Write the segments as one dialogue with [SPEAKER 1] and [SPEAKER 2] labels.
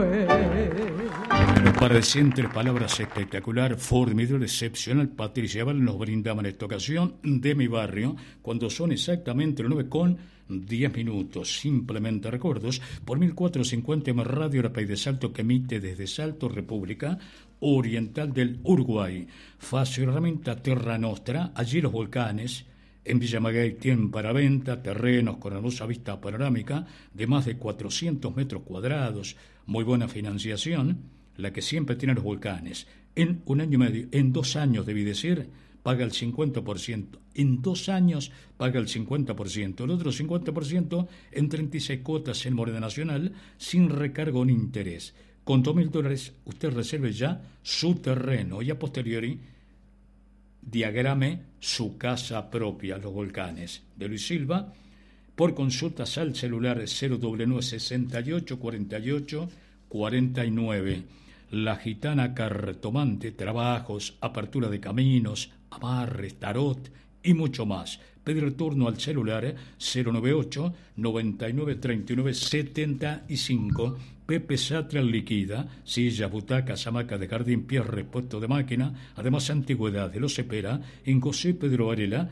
[SPEAKER 1] Para decir entre palabras espectacular, formidable, excepcional, Patricia Val nos brindaban esta ocasión de mi barrio, cuando son exactamente las 9:10. Simplemente recuerdos por 1450 M Radio Arapey de Salto, que emite desde Salto, República Oriental del Uruguay. Fácil herramienta Terra Nostra, allí los volcanes. En Villa Maguey tienen para venta terrenos con hermosa vista panorámica de más de 400 metros cuadrados, muy buena financiación, la que siempre tienen los volcanes. En 1 año y medio, en 2 años debí decir, paga el 50%. En 2 años paga el 50%. El otro 50% en 36 cuotas en moneda nacional, sin recargo ni interés. Con $2.000 usted reserve ya su terreno y a posteriori diagrame su casa propia, los volcanes. De Luis Silva, por consultas al celular 099 68 48 49. La Gitana Cartomante, trabajos, apertura de caminos, amarres, tarot y mucho más. Pedir turno al celular 098 99 39 75. Pepe Satra liquida sillas, butacas, hamacas de jardín, pies, repuesto de máquina, además antigüedades. Los espera en José Pedro Varela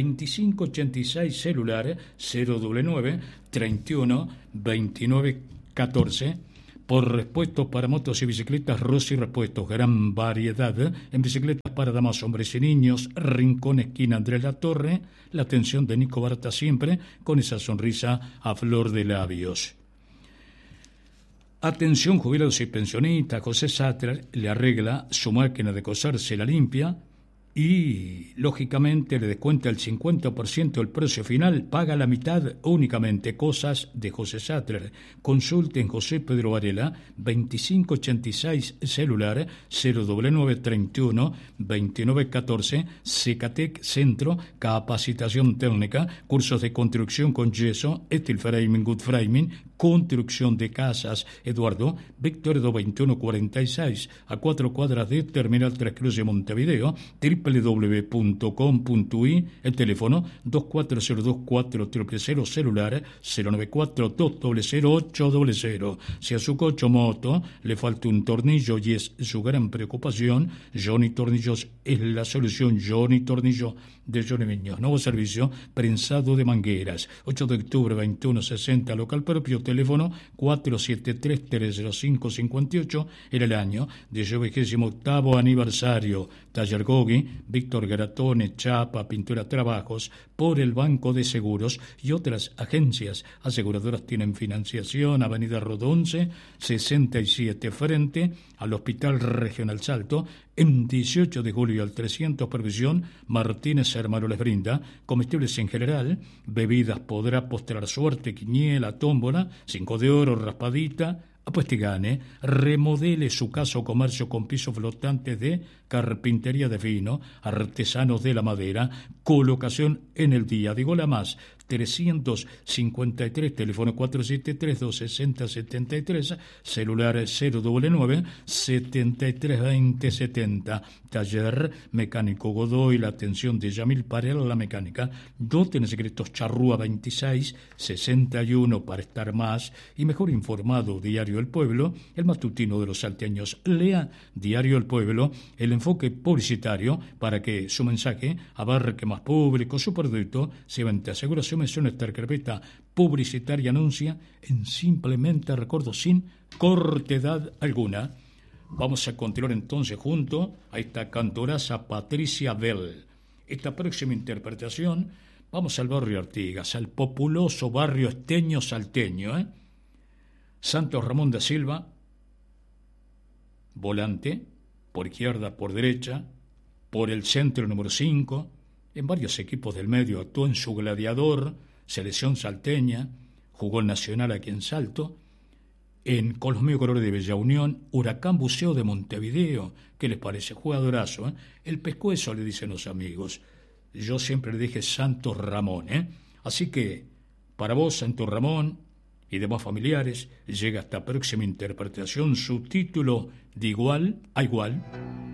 [SPEAKER 1] 2586, celular 099 31 29 14. Por repuestos para motos y bicicletas, Rossi Repuestos, gran variedad en bicicletas para damas, hombres y niños. Rincón, esquina Andrés La Torre. La atención de Nico Barta siempre con esa sonrisa a flor de labios. Atención jubilados y pensionistas, José Sattler le arregla su máquina de coser, se la limpia y lógicamente le descuenta el 50% del precio final, paga la mitad únicamente. Cosas de José Sattler. Consulte en José Pedro Varela 2586, celular 099 31 29 14. Secatec Centro, capacitación técnica, cursos de construcción con yeso, steel framing, wood framing, construcción de casas. Eduardo Víctor 2146, a 4 cuadras de Terminal 3 Cruz de Montevideo. www.com.uy, el teléfono 24024000, celular 094-200-800. Si a su coche o moto le falta un tornillo y es su gran preocupación, Johnny Tornillos es la solución. Johnny Tornillo de Johnny Viños. Nuevo servicio, prensado de mangueras. 8 de octubre 2160, local propio, teléfono 473-30558. Era el año de su 28º aniversario. Taller Gogi, Víctor Garatone, Chapa, Pintura Trabajos, por el Banco de Seguros y otras agencias aseguradoras tienen financiación. Avenida Rodonce 67, frente al Hospital Regional Salto. En 18 de julio al 300, provisión Martínez Hermano les brinda comestibles en general, bebidas, podrá postrar suerte, quiniela, tómbola, 5 de oro, raspadita. Apueste y gane, remodele su casa o comercio con pisos flotantes de carpintería de fino, artesanos de la madera, colocación en el día. Digo la más, 353, teléfono 473-260-73, celular 099 732070. Taller Mecánico Godoy, la atención de Yamil Parel, la mecánica. Doten Secretos Charrúa 26 61 para estar más y mejor informado. Diario El Pueblo, el matutino de los salteños. Lea Diario El Pueblo, el enfoque publicitario para que su mensaje abarque más público. Su producto se vende, asegura su mención. Esta carpeta publicitaria anuncia en simplemente recuerdo, sin cortedad alguna. Vamos a continuar entonces junto a esta cantoraza Patricia Bell. Esta próxima interpretación, vamos al barrio Artigas, al populoso barrio esteño salteño. Santos Ramón da Silva, volante, por izquierda, por derecha, por el centro número 5, en varios equipos del medio, actuó en su Gladiador, selección salteña, jugó el Nacional aquí en Salto, en Con los míos colores de Bella Unión, Huracán Buceo de Montevideo. ¿Qué les parece? Jugadorazo, El pescuezo, le dicen los amigos. Yo siempre le dije Santos Ramón, Así que, para vos, Santos Ramón, y demás familiares, llega esta próxima interpretación, su título de Igual a Igual.